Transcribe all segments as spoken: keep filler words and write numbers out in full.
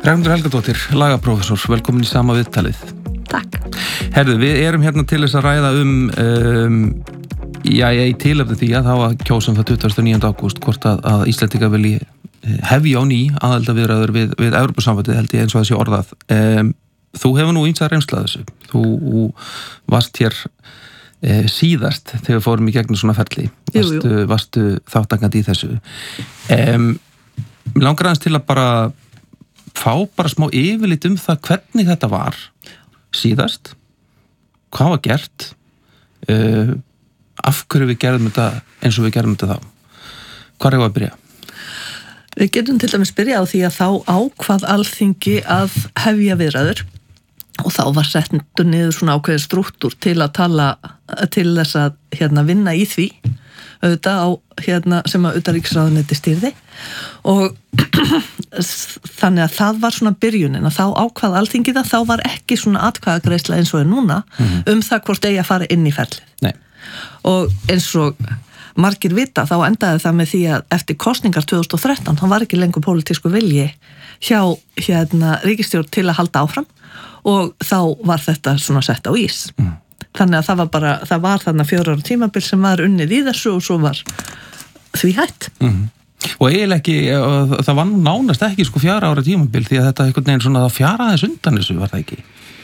Ragnhildur Helgadóttir, lagaprófessor, velkomin í sama viðtalið. Takk. Herðu, við erum hérna til þess að ræða um, um já, ég tilefni því að það var kjósum það tuttugasta og níunda ágúst hvort að, að Íslendingar vilji hefja á ný aðildarviðræður við, við Evrópusambandið, held ég eins og þessi orðað. Um, þú hefur nú ýmsa reynsla af þessu. Þú varst hér e, síðast þegar við fórum í gegnum svona ferli. Jú, jú. Varstu, varstu þáttakandi í þessu. Um, mér langar aðeins til að bara fá bara smá yfirlit um það hvernig þetta var síðast, hvað var gert, uh, af hverju við gerðum þetta eins og við gerðum þetta þá. Hvar er það að byrja? Við getum til dæmis byrja á því að þá ákvað Alþingi að hefja viðræður og þá var settur niður svona ákveðin strúktúr til að tala, til þess að hérna, vinna í því auðvitað á hérna sem að utanríkisráðuneyti stýrði og þannig að það var svona byrjunin að þá ákvað Alþingi það, þá var ekki svona atkvæðagreiðsla eins og er núna mm-hmm. um það hvort eigi að fara inn í ferlið. Nei. Og eins og margir vita þá endaði það með því að eftir kosningar tvö þúsund og þrettán þá var ekki lengur pólitísku vilji hjá hérna ríkisstjórn til að halda áfram og þá var þetta svona sett á ís. Mm. Þannig að það var bara, það var þarna fjóra ára tímabil sem var unnið í þessu og svo var því hætt. Mm-hmm. Og eiginlega ekki, það var nánast ekki sko fjara ára tímabil því að þetta einhvern veginn svona það fjara aðeins undan þessu, var það ekki?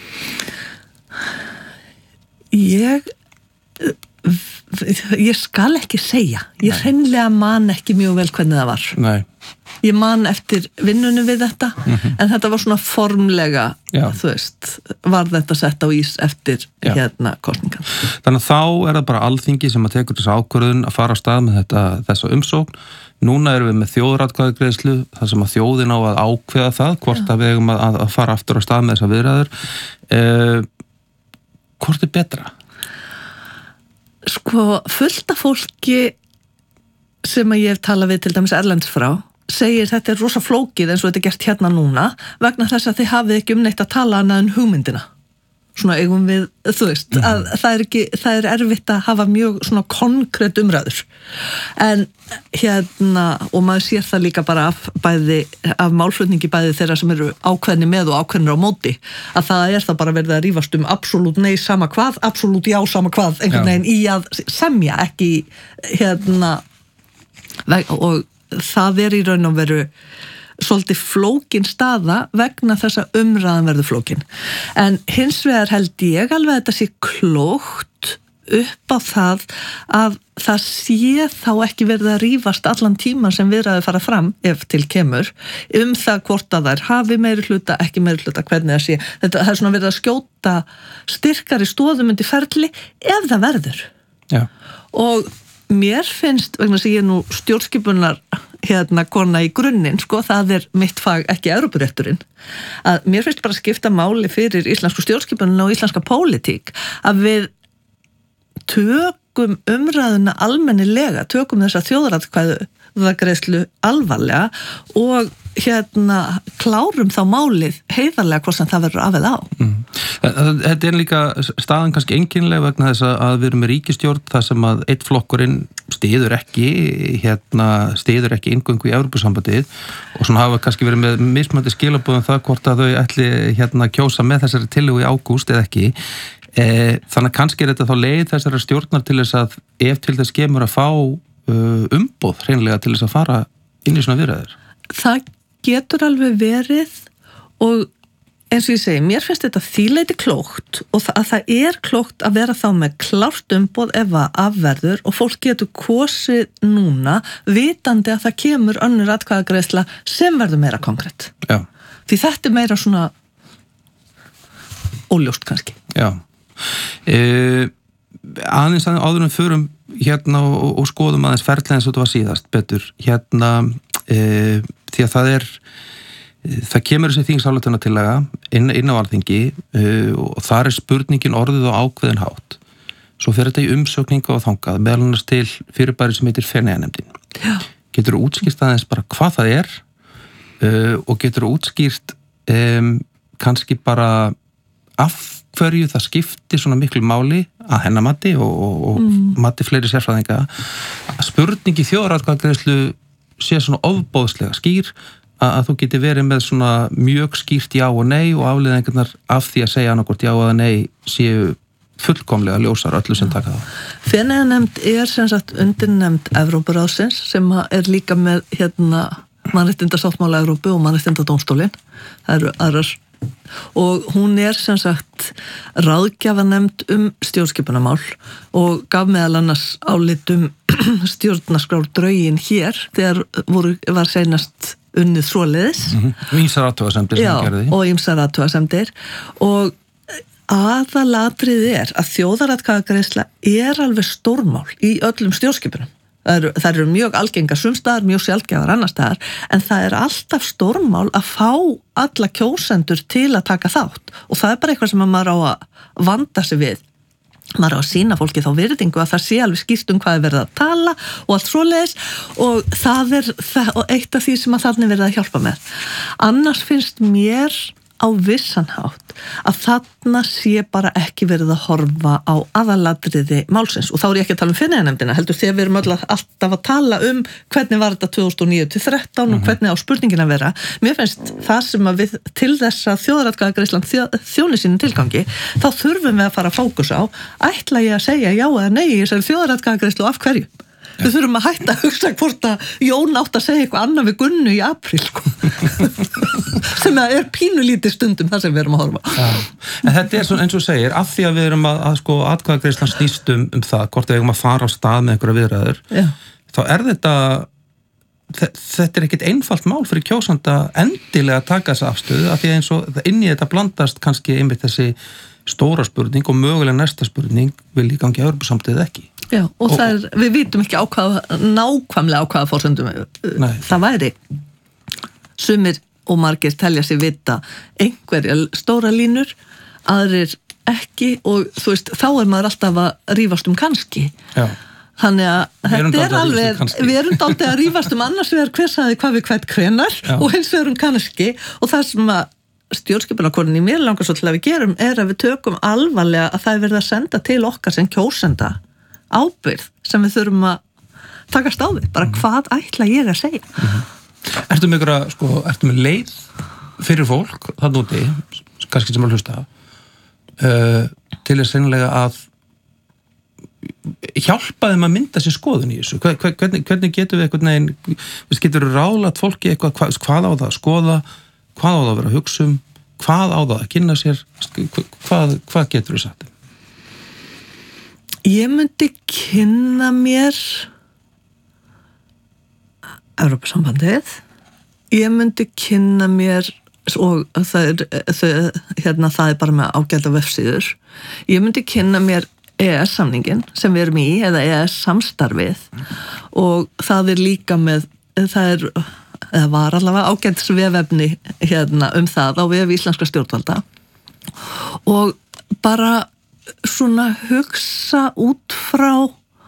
Ég, ég skal ekki segja. Ég hreinlega man ekki mjög vel hvernig það var. Nei. Ég man eftir vinnunni við þetta, mm-hmm. en þetta var svona formlega, Já. Þú veist, var þetta sett á ís eftir Já. hérna kosningar. Þannig að þá er það bara Alþingi sem að tekur þessu ákvörðun að fara á stað með þetta, þessa umsókn. Núna erum við með þjóðaratkvæðagreiðslu, þar sem að þjóðin á að ákveða það, hvort Já. Að við eigum að, að fara aftur á stað með þessa viðræður. Eh, hvort er betra? Sko, fullt af fólki sem að ég hef talað við til dæmis erlends frá, segir þetta er rosa flókið eins og þetta er gert hérna núna vegna þess að þið hafið ekki um neitt að tala annað en hugmyndina. Svona eigum við, þú veist, mm. að það er ekki, það er erfitt að hafa mjög svona konkrét umræður. En hérna, og maður sér það líka bara af bæði, af málflutningi bæði þeirra sem eru ákveðni með og ákveðnir á móti, að það er það bara verið að rífast um absolutt nei sama hvað, absolutt já sama hvað, einhvern veginn í að semja, ekki hérna, og það er í raun og veru svolítið flókin staða vegna þess að umræðan verður flókin. En hins vegar held ég alveg að þetta sé klókt upp á það að það sé þá ekki verið að rífast allan tíman sem viðræður fara fram ef til kemur um það hvort að þær hafi meiri hluta, ekki meiri hluta, hvernig það sé. Þetta það er svona verið að skjóta styrkari stoðum undir ferli ef það verður. Já. Og mér finnst, vegna sem ég er nú stjórnskipunar hérna kona í grunninn, sko, það er mitt fag ekki Evrópurétturinn, að mér finnst bara skipta máli fyrir íslensku stjórnskipunina og íslenska pólitík að við tökum umræðuna almennilega, tökum þessa þjóðaratkvæðagreiðslu alvarlega og hérna klárum þá málið heiðarlega hvort sem það verður af eða á. Mm. Þetta er líka staðan kannski einkennileg vegna þess að við erum með ríkisstjórn þar sem að einn flokkurinn stiður ekki hérna, stiður ekki inngöngu í Evrópusambandið og svona hafa kannski verið með mismöndi skilabóðum það hvort að þau ætli hérna kjósa með þessari tillögu í ágúst eða ekki. E, þannig að kannski er þetta þá leið þessara stjórnar til þess að ef til þess kemur að fá uh, umboð hreinlega til þess að fara inn í svona viðræður. Það getur alveg verið og eins og ég segi, mér finnst þetta þýleiti klókt og það, að það er klókt að vera þá með klárt umboð ef að afverður og fólk getur kosið núna vitandi að það kemur önnur atkvæðagreiðsla sem verður meira konkrétt. Já. Því þetta er meira svona óljóst kannski. Já. E, aðeins að áður en förum hérna og, og skoðum aðeins ferðlega eins og þetta var síðast betur hérna e, því að það er það kemur þessi þingsálykunartillaga inn, inn á Alþingi uh, og þar er spurningin orðið á ákveðin hátt. Svo fer þetta í umsökningu og þangað meðal annars til fyrirbæri sem heitir Feneyjanefndin. Já. Getur þú útskýrt aðeins bara hvað það er uh, og getur þú útskýrt um, kannski bara af hverju það skiptir svona miklu máli að hennar mati og, og, og mm. mati fleiri sérfræðinga. Spurningi þjóðaratkvæðagreiðslu sé svona ofbóðslega skýr að þú geti verið með svona mjög skýrt já og nei og afleiðingarnar af því að segja annarkvort já eða nei séu fullkomlega ljósar öllu sem taka það. Feneyjanefnd er sem sagt undirnefnd Evrópuráðsins sem er líka með hérna mannréttindasáttmála Evrópu og mannréttindadómstólinn. Það eru aðrar og hún er sem sagt ráðgjafanefnd um stjórnskipunarmál og gaf meðal annars álit um stjórnarskrárdraugin hér þegar voru, var seinast unnið svoleiðis. Mm-hmm. Og ýmsar athugasemdir sem Já, gerði. og ýmsar athugasemdir og aðalatriðið er að þjóðaratkvæðagreiðsla er alveg stórmál í öllum stjórnskipunum. Það eru, það eru mjög algengar sumstaðar, mjög sjaldgæfar annar staðar, en það er alltaf stórmál að fá alla kjósendur til að taka þátt og það er bara eitthvað sem maður á að vanda sig við. Maður á að sýna fólki þá virðingu að það sé alveg skýrt um hvað er verið að tala og allt svoleiðis og það er það, og eitt af því sem að þannig verið að hjálpa með. Annars finnst mér á vissan hátt að þarna sé bara ekki verið að horfa á aðalatriði málsins og þá er ég ekki að tala um Feneyjanefndina heldur þegar við erum öll alltaf að tala um hvernig var þetta tvö þúsund og níu til þrettán mm-hmm. og hvernig á spurningin að vera. Mér finnst það sem að við til þess að þjóðaratkvæðagreiðslan þjó, þjóni sínum tilgangi þá þurfum við að fara að fókusa á ætla ég að segja já eða nei í þessari þjóðaratkvæðagreiðslu og af hverju. Við þurfum að hætta að hugsa hvort að Jón átt að segja eitthvað annað við Gunnu í apríl sko. sem er pínulítið stundum það sem við erum að horfa. Já. En þetta er svona eins og segir, af því að við erum að, að sko atkvæðagreiðslan snýst um, um það, hvort við eigum að fara á stað með einhverja viðræður, Já. Þá er þetta, þetta er ekkit einfalt mál fyrir kjósanda endilega að taka þessa afstöðu, af því að eins og inn í þetta blandast kannski einmitt þessi stóra spurning og mögulega næsta spurning vil í gangi Evrópusambandsins ekki. Já, og, og það er, við vitum ekki á hvað, nákvæmlega á hvaða forsendum það væri. Sumir og margir telja sig vita einhverja stóra línur, aðrir ekki og þú veist, þá er maður alltaf að rífast um kannski. Já. Þannig að þetta er alveg, við erum dálítið að rífast um annars vegar hver sagði hvað við hvert hvenar Já. Og hins vegar um kannski og það sem að stjórnskipunarkonunni í mér langar svo til að við gerum er að við tökum alvarlega að það er verið að senda til okkar sem kjósenda ábyrgð sem við þurfum að takast á við, bara hvað ætla ég að segja. Mm-hmm. Ertu með ykkur að, sko, ertu með leið fyrir fólk, það núti, kannski sem að hlusta uh, til þess einlega að hjálpa þeim að mynda sér skoðun í þessu? Hvernig, hvernig getur við eitthvað neginn, við getur ráðlagt fólki eitthvað, hvað, hvað á það að skoða, hvað á það að vera að hugsa um, hvað á það að kynna sér, hvað, hvað getur við sagt? Ég myndi kynna mér Evrópusambandið. Ég myndi kynna mér og það er, það, hérna, það er bara með ágæta vefsíður. Ég myndi kynna mér E E S-samningin sem við erum í eða E E S-samstarfið og það er líka með, það er, eða var allavega ágætis vefefni hérna um það á vef íslenskra stjórnvalda og bara svona hugsa út frá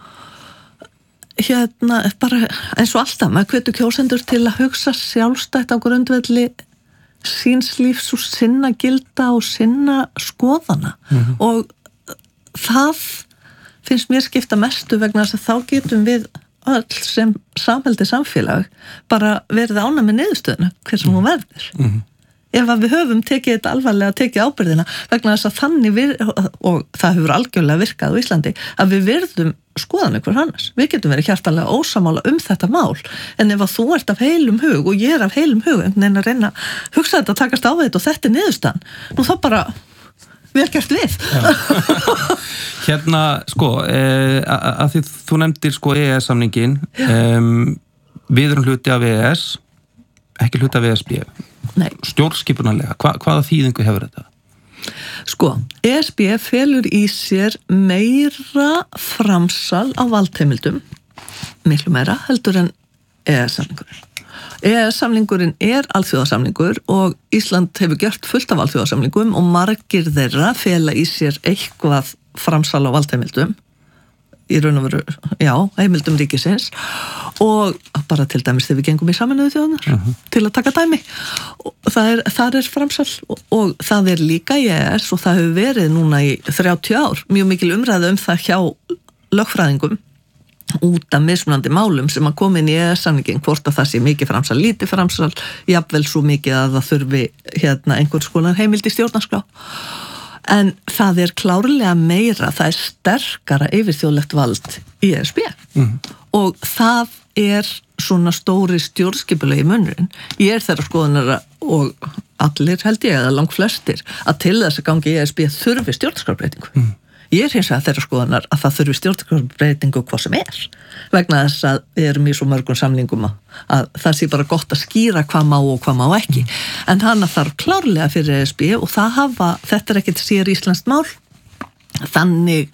hérna bara eins og alltaf, maður hvetur kjósendur til að hugsa sjálfstætt á grundvelli síns lífs og sinna gilda og sinna skoðana mm-hmm. og það finnst mér skipta mestu vegna þess að þá getum við öll sem samveldi samfélag bara verið ánægð með niðurstöðuna hver sem hún verður. Mm-hmm. Ef að við höfum tekið þetta alvarlega, tekið ábyrgðina vegna þess að þannig við, og það hefur algjörlega virkað á Íslandi, að við virðum skoðan ykkur annars. Við getum verið hjartanlega ósamála um þetta mál, en ef að þú ert af heilum hug og ég er af heilum hug, en að reyna að hugsa þetta, takast á þetta og þetta er niðurstaðan, nú þá bara vel gert við. Hérna, sko, eh, að því þú nefndir sko E E S-samningin, um, við erum hluti af E E S, ekki hluti af E S B. Nei. Stjórnskipunarlega, Hva, hvaða þýðingu hefur þetta? Sko, E S B felur í sér meira framsal á valdheimildum, miklu meira heldur en E E S-samningurinn. E E S-samningurinn er alþjóðasamningur og Ísland hefur gert fullt af alþjóðasamningum og margir þeirra fela í sér eitthvað framsal á valdheimildum, í raun og veru, já, heimildum ríkisins og bara til dæmis þegar við gengum í Sameinuðu þjóðirnar uh-huh. til að taka dæmi og það er, það er framsal og, og það er líka í E E S og það hefur verið núna í þrjátíu ár mjög mikil umræða um það hjá lögfræðingum út af mismunandi málum sem að koma inn í E E S-samningin, hvort að það sé mikið framsal, lítið framsal, jafnvel svo mikið að það þurfi hérna einhvers konar heimild í stjórnarskrá. En það er klárlega meira, það er sterkara yfirþjóðlegt vald í E S B mm. og það er svona stóri stjórnskipulegi munurinn. Ég er þeirra skoðunara og allir held ég, eða langt flestir, að til þess að gangi í E S B þurfi stjórnarskrárbreytingu. Mm. Ég er hins vegar þeirra skoðunar að það þurfi stjórnarskrárbreytingu hvað sem er, vegna þess að við erum í svo mörgum samningum að það sé bara gott að skýra hvað má og hvað má ekki. En hana þarf klárlega fyrir E S B og það hafa, þetta er ekkert sér íslenskt mál, þannig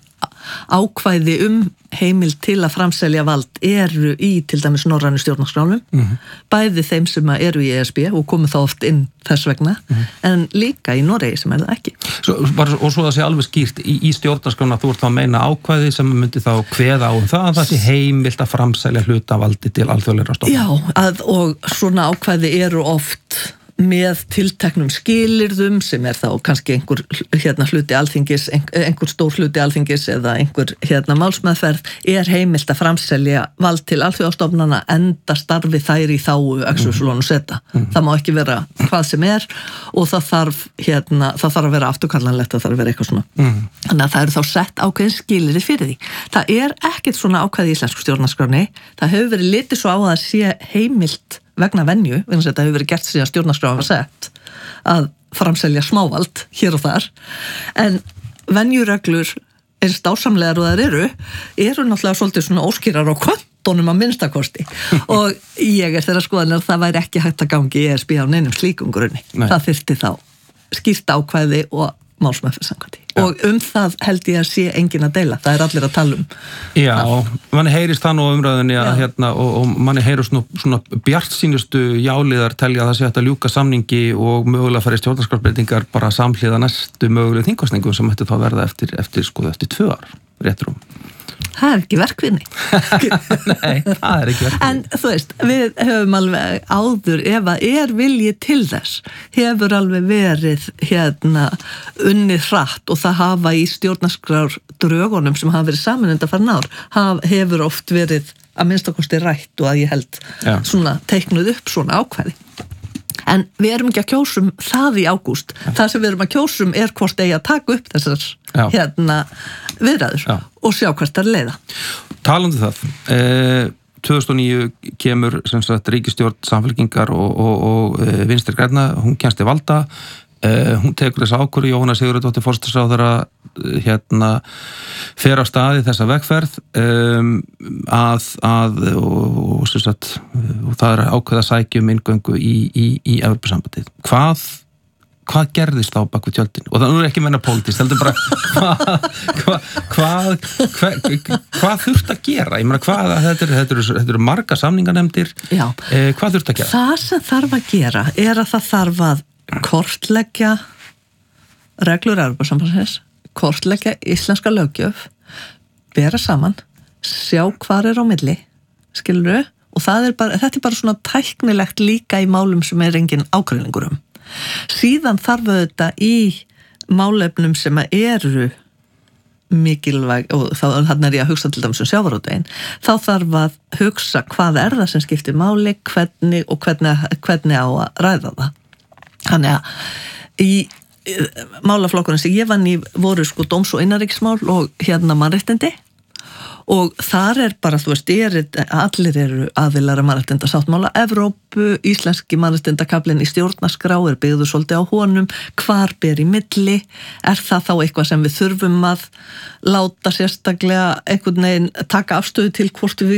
ákvæði um heimild til að framselja vald eru í til dæmis norrænu stjórnarskránum, mm-hmm. bæði þeim sem eru í E S B og komu þá oft inn þess vegna, mm-hmm. en líka í Noregi sem er það ekki. Svo, bara, og svo það sé alveg skýrt í, í stjórnarskrána, þú ert þá að meina ákvæði sem myndi þá kveða á um það að það sé heimild að framselja hlutavaldi til alþjóðlegra stofnana. Já, að, og svona ákvæði eru oft með tilteknum skilyrðum sem er þá kannski einhver hérna hluti alþingis, einhver stór hluti alþingis eða einhver hérna málsmeðferð er heimilt að framselja vald til alþjóðastofnana enda starfi þær í þáu exusulón og seta. Mm. Það má ekki vera hvað sem er og það þarf hérna, það þarf að vera afturkallanlegt, það þarf að vera eitthvað svona. Mm. Þannig að það eru þá sett ákveðin skilyrði fyrir því. Það er ekkert svona ákvæði í íslensku stjórnarskránni, það hefur verið litið svo á að það sé heimilt vegna venju, vegna þetta hefur verið gert síðan stjórnarskrá var sett að framselja smávald hér og þar, en venjureglur er stásamlegar og þær eru, eru náttúrulega svolítið svona óskýrar á kontónum að minnstakosti og ég er þeirra skoðan að það væri ekki hægt að gangi í E S B á neinum slíkum grunni. Nei. Það þyrfti þá skýrt ákvæði og málsmeðferð samkvæmt. Og um það held ég að sé engin að deila, það er allir að tala um. Já, það. Manni heyrist það nú á umræðinni að, hérna, og, og manni heyrist nú svona bjartsýnustu jáliðar telja að það sé hægt að ljúka samningi og mögulega fara í stjórnarskrárbreytingar bara samhliða næstu mögulega þingkosningum sem ætti þá verða eftir, eftir, sko, eftir tvö ár, réttur um. Það er ekki verkvinni. Nei, það er ekki verkvinni. En þú veist, við höfum alveg áður, ef að er vilji til þess, hefur alveg verið hérna unnið hratt og það hafa í stjórnarskrár drögunum sem hafa verið saman undanfarin ár, haf, hefur oft verið að minnstakosti rætt og að ég held Já. Svona teiknuð upp svona ákvæði. En við erum ekki að kjósum það í ágúst. Það sem við erum að kjósum er hvort eigi að taka upp þessar Já. Hérna viðræður Já. Og sjá hvert það er leiða. Talandi það, eh, tvö þúsund og níu kemur sem sagt ríkisstjórn Samfylkingar og, og, og e, Vinstri grænna, hún kemst til valda, eh, hún tekur þessa ákvörðu, Jóhanna Sigurðardóttir forsætisráðherra hérna fer á staði þessa vegferð um, að, að og, og, sem sagt, og það er ákveða sækjum inngöngu í, í, í Evrópusambandið. Hvað hvað gerðist á bak við tjöldin? Og það er ekki meina pólitískt, heldur bara hvað hva, hva, hva, hvað þurft að gera? Ég meina hvað, þetta eru er, er, er marga samninganemndir, eh, hvað þurft að gera? Það sem þarf að gera er að það þarf að kortleggja reglur Evrópusambandsins, kortleggja íslenska löggjöf, bera saman, sjá hvað er á milli, skilurðu? Og það er bara, þetta er bara svona tæknilegt líka í málum sem er engin ágreiningur um. Síðan þarf þetta í málefnum sem eru mikilvæg, og þá hann er ég að hugsa til dæmis um sjávarútveginn, þá þarf að hugsa hvað er það sem skiptir máli, hvernig og hvernig, hvernig á að ræða það. Þannig að í málaflokkurinn sem ég vann í voru sko dóms- og innanríkismál og hérna mannréttindi og þar er bara, þú veist, er, allir eru aðilar að mannréttindasáttmála Evrópu, íslenski mannréttindakablinn í stjórnarskrá er byggður svolítið á honum, hvar ber í milli, er það þá eitthvað sem við þurfum að láta sérstaklega einhvern veginn taka afstöðu til hvort við